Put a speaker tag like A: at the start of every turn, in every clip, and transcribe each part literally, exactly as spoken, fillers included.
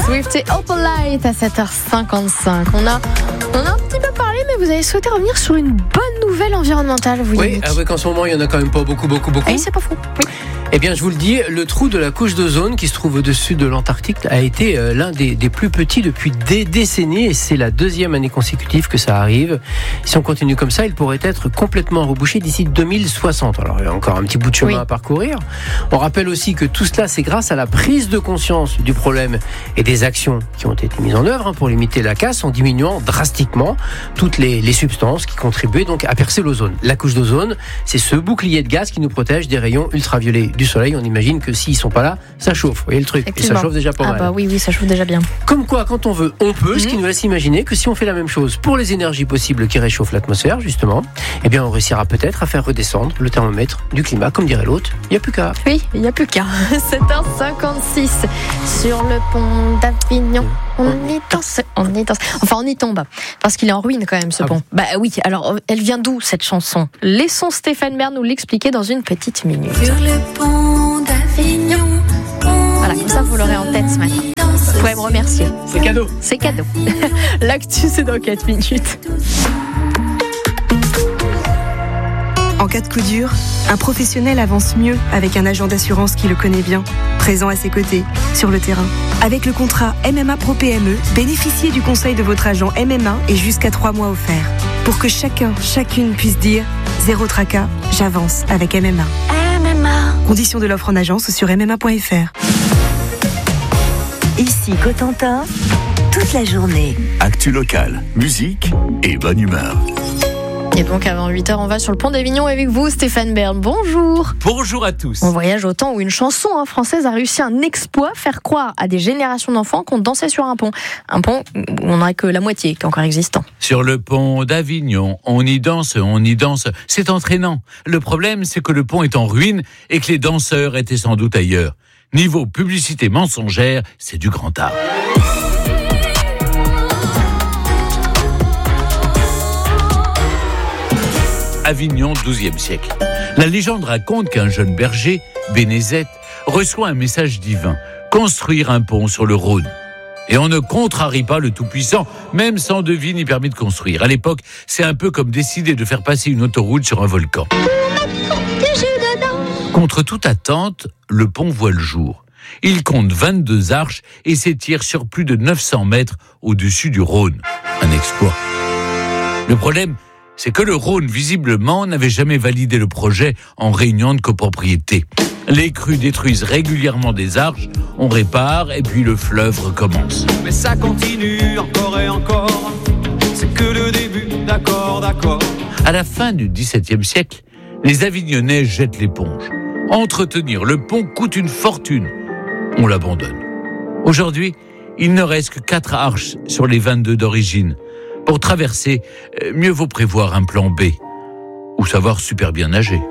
A: Swift et Opalite à sept heures cinquante-cinq. On a, on a un petit peu parlé, mais vous avez souhaité revenir sur une bonne nouvelle environnementale, vous
B: Oui, avec en ce moment, il y en a quand même pas beaucoup, beaucoup, beaucoup.
A: Oui, c'est pas fou. Oui.
B: Eh bien, je vous le dis, le trou de la couche d'ozone qui se trouve au-dessus de l'Antarctique a été euh, l'un des, des plus petits depuis des décennies et c'est la deuxième année consécutive que ça arrive. Si on continue comme ça, il pourrait être complètement rebouché d'ici deux mille soixante. Alors, il y a encore un petit bout de chemin oui. à parcourir. On rappelle aussi que tout cela, c'est grâce à la prise de conscience du problème et des actions qui ont été mises en œuvre hein, pour limiter la casse en diminuant drastiquement toutes les, les substances qui contribuaient donc à percer l'ozone. La couche d'ozone, c'est ce bouclier de gaz qui nous protège des rayons ultraviolets du soleil. On imagine que s'ils sont pas là, ça chauffe. Vous voyez le truc. Et ça chauffe déjà pas
A: ah
B: mal.
A: Bah oui, oui, ça chauffe déjà bien.
B: Comme quoi, quand on veut, on peut.
A: Mmh.
B: Ce qui nous laisse imaginer que si on fait la même chose pour les énergies possibles qui réchauffent l'atmosphère, justement, eh bien, on réussira peut-être à faire redescendre le thermomètre du climat, comme dirait l'autre. Il n'y a plus qu'à.
A: Oui, il n'y a plus qu'à. sept heures cinquante-six sur le pont d'Avignon. On y danse, on y danse. Enfin, on y tombe. Parce qu'il est en ruine quand même, ce ah pont. Bon. Bah oui, alors, elle vient d'où cette chanson ? Laissons Stéphane Bern nous l'expliquer dans une petite minute.
C: Sur le pont d'Avignon.
A: Voilà, comme ça vous l'aurez en tête ce matin. Vous pouvez me remercier.
B: C'est cadeau.
A: C'est cadeau. L'actu, c'est dans quatre minutes.
D: En cas de coup dur, un professionnel avance mieux avec un agent d'assurance qui le connaît bien, présent à ses côtés, sur le terrain. Avec le contrat M M A Pro P M E, bénéficiez du conseil de votre agent M M A et jusqu'à trois mois offerts. Pour que chacun, chacune puisse dire « Zéro tracas, j'avance avec M M A ».
C: M M A.
D: Conditions de l'offre en agence sur m m a point f r.
E: Ici Cotentin, toute la journée.
F: Actu locale, musique et bonne humeur.
A: Et donc avant huit heures, on va sur le pont d'Avignon avec vous, Stéphane Bern. Bonjour.
G: Bonjour à tous.
A: On voyage au temps où une chanson hein, française a réussi un exploit, faire croire à des générations d'enfants qu'on dansait sur un pont. Un pont où on n'aurait que la moitié qui est encore existant.
G: Sur le pont d'Avignon, on y danse, on y danse. C'est entraînant. Le problème, c'est que le pont est en ruine et que les danseurs étaient sans doute ailleurs. Niveau publicité mensongère, c'est du grand art. Avignon, douzième siècle. La légende raconte qu'un jeune berger, Bénézet, reçoit un message divin, construire un pont sur le Rhône. Et on ne contrarie pas le Tout-Puissant, même sans devis ni permis de construire. À l'époque, c'est un peu comme décider de faire passer une autoroute sur un volcan. Contre toute attente, le pont voit le jour. Il compte vingt-deux arches et s'étire sur plus de neuf cents mètres au-dessus du Rhône. Un exploit. Le problème, c'est que le Rhône, visiblement, n'avait jamais validé le projet en réunion de copropriété. Les crues détruisent régulièrement des arches, on répare et puis le fleuve recommence.
H: Mais ça continue encore et encore, c'est que le début, d'accord, d'accord.
G: À la fin du dix-septième siècle, les Avignonnais jettent l'éponge. Entretenir le pont coûte une fortune. On l'abandonne. Aujourd'hui, il ne reste que quatre arches sur les vingt-deux d'origine. Pour traverser, mieux vaut prévoir un plan B. Ou savoir super bien nager.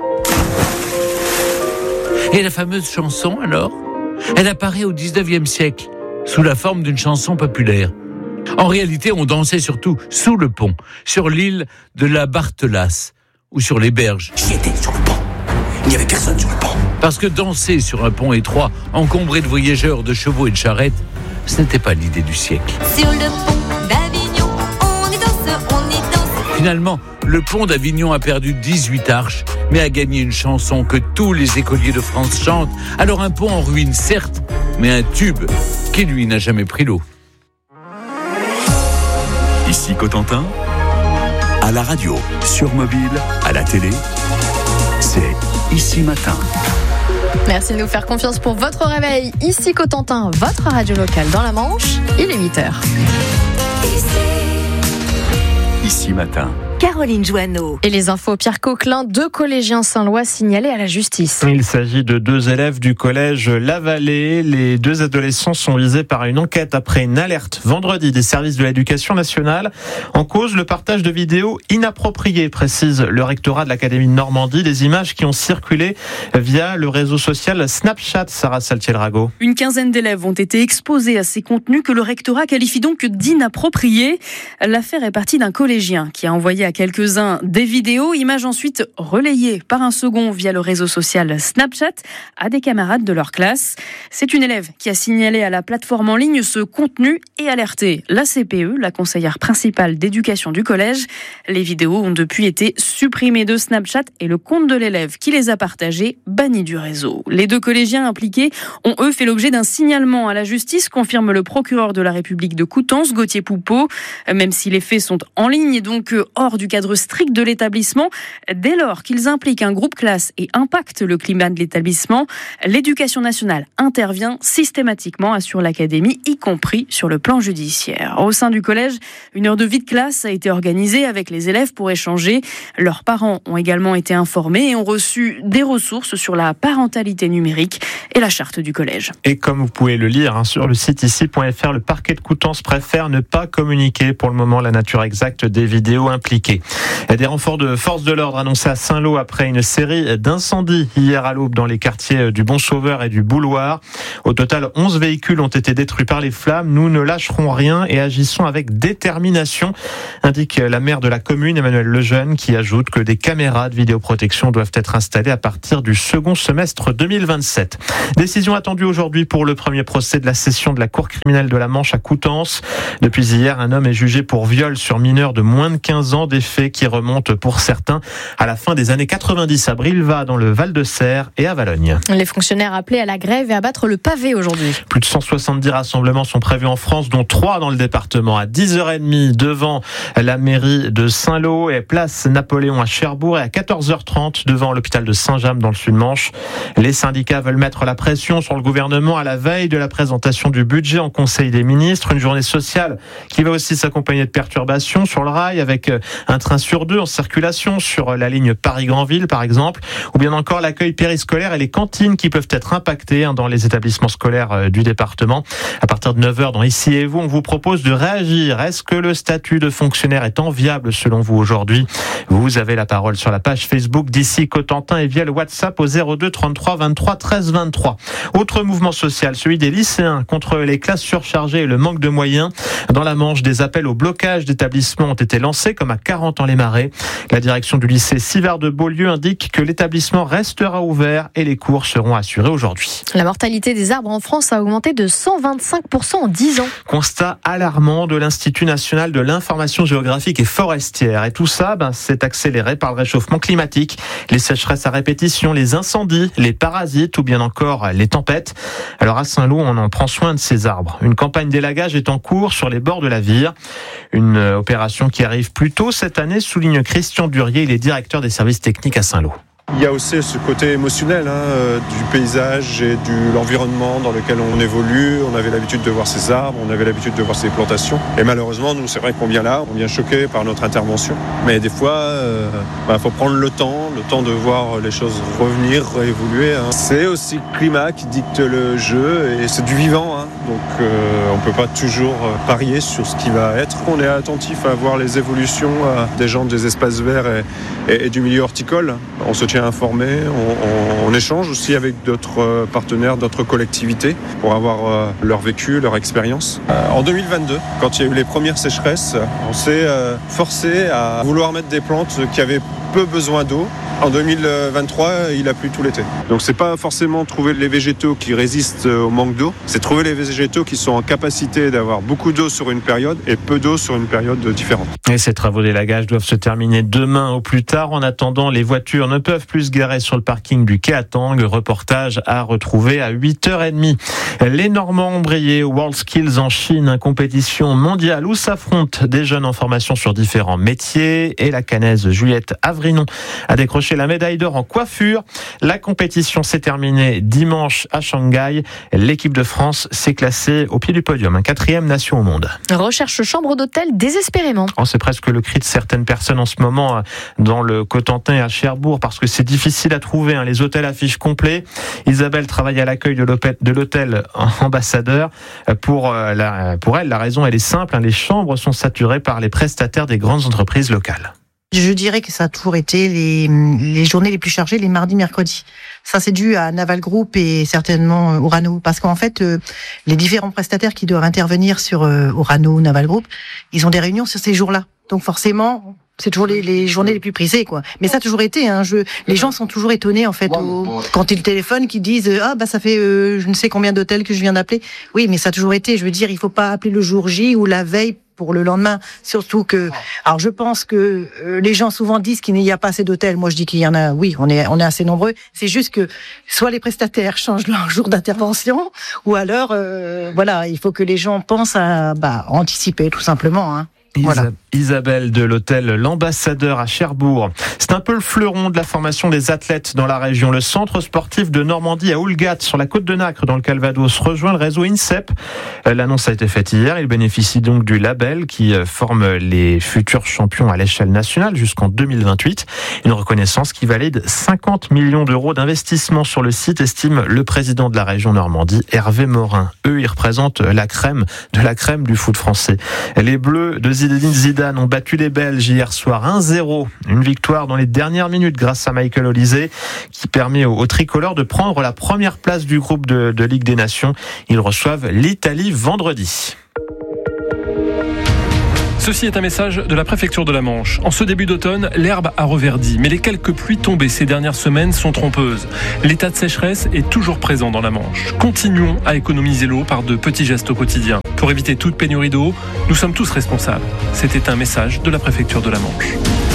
G: Et la fameuse chanson, alors ? Elle apparaît au dix-neuvième siècle, sous la forme d'une chanson populaire. En réalité, on dansait surtout sous le pont, sur l'île de la Barthelasse, ou sur les berges.
F: J'y étais, sur le pont. Il n'y avait personne sur le pont.
G: Parce que danser sur un pont étroit, encombré de voyageurs, de chevaux et de charrettes, ce n'était pas l'idée du siècle.
C: Sur le pont d'Avignon, on y danse, on y danse.
G: Finalement, le pont d'Avignon a perdu dix-huit arches, mais a gagné une chanson que tous les écoliers de France chantent. Alors un pont en ruine, certes, mais un tube qui, lui, n'a jamais pris l'eau.
F: Ici Cotentin, à la radio, sur mobile, à la télé, c'est Ici Matin.
A: Merci de nous faire confiance pour votre réveil. Ici Cotentin, votre radio locale dans la Manche, il est huit heures.
F: Ici Matin.
E: Caroline Joanneau.
A: Et les infos, Pierre Coquelin, deux collégiens saint-lois signalés à la justice.
I: Il s'agit de deux élèves du collège La Vallée. Les deux adolescents sont visés par une enquête après une alerte vendredi des services de l'éducation nationale. En cause, le partage de vidéos inappropriées, précise le rectorat de l'Académie de Normandie, des images qui ont circulé via le réseau social Snapchat. Sarah Saltiel-Rago.
J: Une quinzaine d'élèves ont été exposés à ces contenus que le rectorat qualifie donc d'inappropriés. L'affaire est partie d'un collégien qui a envoyé à à quelques-uns des vidéos, images ensuite relayées par un second via le réseau social Snapchat à des camarades de leur classe. C'est une élève qui a signalé à la plateforme en ligne ce contenu et alerté la C P E, la conseillère principale d'éducation du collège. Les vidéos ont depuis été supprimées de Snapchat et le compte de l'élève qui les a partagées banni du réseau. Les deux collégiens impliqués ont eux fait l'objet d'un signalement à la justice, confirme le procureur de la République de Coutances, Gauthier Poupeau. Même si les faits sont en ligne et donc hors du cadre strict de l'établissement, dès lors qu'ils impliquent un groupe classe et impactent le climat de l'établissement, l'éducation nationale intervient systématiquement, assure l'académie, y compris sur le plan judiciaire. Au sein du collège, une heure de vie de classe a été organisée avec les élèves pour échanger. Leurs parents ont également été informés et ont reçu des ressources sur la parentalité numérique et la charte du collège.
I: Et comme vous pouvez le lire hein, sur le site ici point f r, le parquet de Coutances préfère ne pas communiquer pour le moment la nature exacte des vidéos impliquées. Il y a des renforts de forces de l'ordre annoncés à Saint-Lô après une série d'incendies hier à l'aube dans les quartiers du Bon-Sauveur et du Bouloir. Au total, onze véhicules ont été détruits par les flammes. Nous ne lâcherons rien et agissons avec détermination, indique la maire de la commune, Emmanuel Lejeune, qui ajoute que des caméras de vidéoprotection doivent être installées à partir du second semestre deux mille vingt-sept. Décision attendue aujourd'hui pour le premier procès de la session de la Cour criminelle de la Manche à Coutances. Depuis hier, un homme est jugé pour viol sur mineur de moins de quinze ans, des faits qui remontent pour certains à la fin des années quatre-vingt-dix à Brilva, dans le Val-de-Serre et à Valogne.
A: Les fonctionnaires appelés à la grève et à battre le pavé aujourd'hui.
I: Plus de cent soixante-dix rassemblements sont prévus en France, dont trois dans le département. À dix heures trente devant la mairie de Saint-Lô et place Napoléon à Cherbourg, et à quatorze heures trente devant l'hôpital de Saint-James dans le Sud-Manche. Les syndicats veulent mettre la pression sur le gouvernement à la veille de la présentation du budget en Conseil des ministres. Une journée sociale qui va aussi s'accompagner de perturbations sur le rail, avec un train sur deux en circulation sur la ligne Paris-Granville par exemple, ou bien encore l'accueil périscolaire et les cantines qui peuvent être impactées dans les établissements scolaires du département. À partir de neuf heures dans Ici et Vous, on vous propose de réagir. Est-ce que le statut de fonctionnaire est enviable selon vous aujourd'hui ? Vous avez la parole sur la page Facebook d'Ici Cotentin et via le WhatsApp au zéro deux trente-trois vingt-trois treize vingt-trois. Autre mouvement social, celui des lycéens contre les classes surchargées et le manque de moyens. Dans la Manche, des appels au blocage d'établissements ont été lancés, comme à Carentan-les-Marais. La direction du lycée Sivard de Beaulieu indique que l'établissement restera ouvert et les cours seront assurés aujourd'hui.
A: La mortalité des arbres en France a augmenté de cent vingt-cinq pour cent en dix ans.
I: Constat alarmant de l'Institut national de l'information géographique et forestière. Et tout ça, ben, c'est accéléré par le réchauffement climatique, les sécheresses à répétition, les incendies, les parasites ou bien encore les tempêtes. Alors à Saint-Lô, on en prend soin de ces arbres. Une campagne d'élagage est en cours sur les bords de la Vire. Une opération qui arrive plus tôt cette année, souligne Christian Durier, il est directeur des services techniques à Saint-Lô.
K: Il y a aussi ce côté émotionnel hein, euh, du paysage et de l'environnement dans lequel on évolue. On avait l'habitude de voir ces arbres, on avait l'habitude de voir ces plantations. Et malheureusement, nous, c'est vrai qu'on vient là, on vient choqué par notre intervention. Mais des fois, il euh, bah, faut prendre le temps, le temps de voir les choses revenir, évoluer. Hein. C'est aussi le climat qui dicte le jeu et c'est du vivant. Hein. Donc, euh, on ne peut pas toujours parier sur ce qui va être. On est attentif à voir les évolutions euh, des gens des espaces verts et, et, et du milieu horticole. On se tient informé, on, on, on échange aussi avec d'autres partenaires, d'autres collectivités pour avoir leur vécu, leur expérience. En deux mille vingt-deux, quand il y a eu les premières sécheresses, on s'est forcé à vouloir mettre des plantes qui avaient peu besoin d'eau. En deux mille vingt-trois, il a plu tout l'été. Donc c'est pas forcément trouver les végétaux qui résistent au manque d'eau, c'est trouver les végétaux qui sont en capacité d'avoir beaucoup d'eau sur une période et peu d'eau sur une période différente.
I: Et ces travaux d'élagage doivent se terminer demain au plus tard. En attendant, les voitures ne peuvent plus se garer sur le parking du quai à Tang. Reportage à retrouver à huit heures trente. Les Normands ont brillé au WorldSkills en Chine, une compétition mondiale où s'affrontent des jeunes en formation sur différents métiers. Et la Caennaise Juliette Avrinon a décroché la médaille d'or en coiffure. La compétition s'est terminée dimanche à Shanghai. L'équipe de France s'est classée au pied du podium, un quatrième nation au monde.
A: Recherche chambre d'hôtel désespérément.
I: Oh, c'est presque le cri de certaines personnes en ce moment dans le Cotentin et à Cherbourg parce que c'est difficile à trouver. Hein. Les hôtels affichent complets. Isabelle travaille à l'accueil de l'hôtel Ambassadeur. Pour, la, pour elle, la raison elle est simple. Hein. Les chambres sont saturées par les prestataires des grandes entreprises locales.
L: Je dirais que ça a toujours été les, les journées les plus chargées, les mardis, mercredis. Ça, c'est dû à Naval Group et certainement Orano. Parce qu'en fait, euh, les différents prestataires qui doivent intervenir sur euh, Orano, Naval Group, ils ont des réunions sur ces jours-là. Donc forcément, C'est toujours les, les journées les plus prisées, quoi. Mais ça a toujours été. Hein, je, les gens sont toujours étonnés, en fait, au, quand ils téléphonent, qu'ils disent ah bah ça fait euh, je ne sais combien d'hôtels que je viens d'appeler. Oui, mais ça a toujours été. Je veux dire, il faut pas appeler le jour J ou la veille pour le lendemain. Surtout que, alors je pense que euh, les gens souvent disent qu'il n'y a pas assez d'hôtels. Moi, je dis qu'il y en a. Oui, on est on est assez nombreux. C'est juste que soit les prestataires changent leur jour d'intervention, ou alors euh, voilà, il faut que les gens pensent à bah, anticiper tout simplement. Hein. Voilà.
I: Isabelle de l'hôtel L'Ambassadeur à Cherbourg. C'est un peu le fleuron de la formation des athlètes dans la région. Le centre sportif de Normandie à Oulgat, sur la côte de Nacre, dans le Calvados, rejoint le réseau INSEP. L'annonce a été faite hier. Il bénéficie donc du label qui forme les futurs champions à l'échelle nationale jusqu'en deux mille vingt-huit. Une reconnaissance qui valide cinquante millions d'euros d'investissement sur le site, estime le président de la région Normandie, Hervé Morin. Eux, ils représentent la crème de la crème du foot français. Les Bleus de Zinedine Zidane ont battu les Belges hier soir un zéro. Une victoire dans les dernières minutes grâce à Michael Olise qui permet aux, aux tricolores de prendre la première place du groupe de, de Ligue des Nations. Ils reçoivent l'Italie vendredi.
M: Ceci est un message de la préfecture de la Manche. En ce début d'automne, l'herbe a reverdi, mais les quelques pluies tombées ces dernières semaines sont trompeuses. L'état de sécheresse est toujours présent dans la Manche. Continuons à économiser l'eau par de petits gestes au quotidien. Pour éviter toute pénurie d'eau, nous sommes tous responsables. C'était un message de la préfecture de la Manche.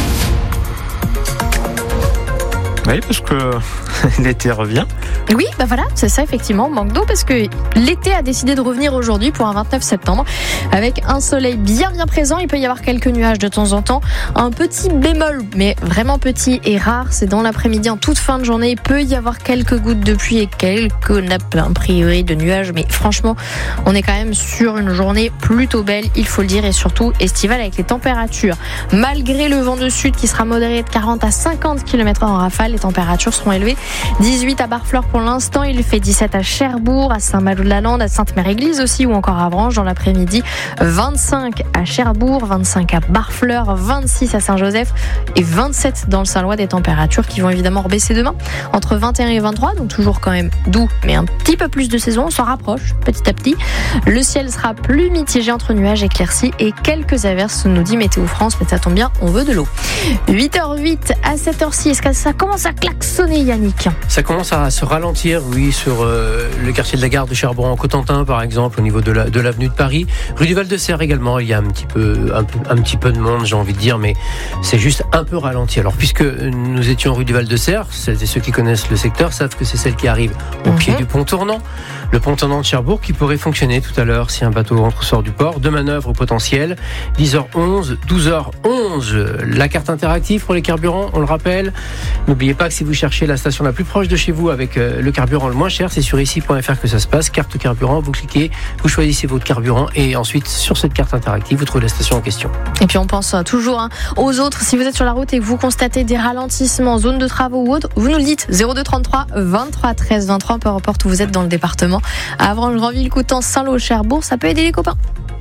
I: Oui, parce que l'été revient.
A: Oui, bah voilà, c'est ça effectivement, manque d'eau parce que l'été a décidé de revenir aujourd'hui pour un vingt-neuf septembre avec un soleil bien bien présent. Il peut y avoir quelques nuages de temps en temps. Un petit bémol, mais vraiment petit et rare, c'est dans l'après-midi, en toute fin de journée. Il peut y avoir quelques gouttes de pluie et quelques nappes a priori de nuages, mais franchement, on est quand même sur une journée plutôt belle, il faut le dire, et surtout estivale avec les températures. Malgré le vent de sud qui sera modéré de quarante à cinquante kilomètres heure en rafale, les températures seront élevées. dix-huit à Barfleur pour l'instant, il fait dix-sept à Cherbourg, à Saint-Malo-de-la-Lande, à Sainte-Mère-Église aussi, ou encore à Avranches dans l'après-midi. vingt-cinq à Cherbourg, vingt-cinq à Barfleur, vingt-six à Saint-Joseph et vingt-sept dans le Saint-Lois, des températures qui vont évidemment rebaisser demain entre vingt et un et vingt-trois, donc toujours quand même doux, mais un petit peu plus de saison, on s'en rapproche petit à petit. Le ciel sera plus mitigé entre nuages éclaircis et quelques averses, nous dit Météo France, mais ça tombe bien, on veut de l'eau. huit heures huit à cette heure-ci, est-ce que ça commence à klaxonner, Yannick?
B: Ça commence à se ralentir, oui, sur euh, le quartier de la gare de Cherbourg en Cotentin, par exemple, au niveau de, la, de l'avenue de Paris. Rue du Val-de-Serre également, il y a un petit peu, un, un petit peu de monde, j'ai envie de dire, mais c'est juste un peu ralenti. Alors, puisque nous étions rue du Val-de-Serre, ceux qui connaissent le secteur savent que c'est celle qui arrive au mmh. pied du pont tournant. Le pont tournant de Cherbourg qui pourrait fonctionner tout à l'heure si un bateau rentre ou sort du port. Deux manœuvres au potentiel, dix heures onze, douze heures onze. La carte interactive pour les carburants, on le rappelle. N'oubliez pas que si vous cherchez la station la plus proche de chez vous avec le carburant le moins cher, c'est sur ici point f r que ça se passe. Carte carburant, vous cliquez, vous choisissez votre carburant et ensuite sur cette carte interactive, vous trouvez la station en question.
A: Et puis on pense toujours hein, aux autres. Si vous êtes sur la route et que vous constatez des ralentissements, zone de travaux ou autre, vous nous le dites. zéro deux trente-trois vingt-trois treize vingt-trois, peu importe où vous êtes dans le département. À Avranches, Granville, Coutances, Saint-Lô, Cherbourg, ça peut aider les copains.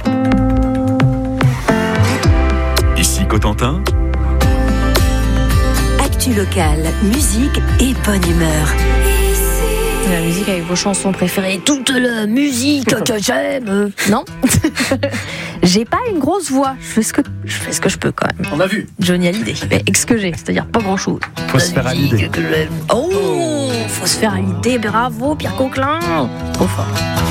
F: Ici Cotentin.
E: Actu locale, musique et bonne humeur.
A: La musique avec vos chansons préférées, toute la musique que j'aime. Non. J'ai pas une grosse voix. Je fais ce que je fais ce que je peux quand même.
B: On a vu.
A: Johnny Hallyday. Mais ce que j'ai, c'est-à-dire pas grand-chose.
I: Faut se faire à l'idée.
A: Oh, faut se faire à l'idée. Bravo, Pierre Coquelin. Trop fort.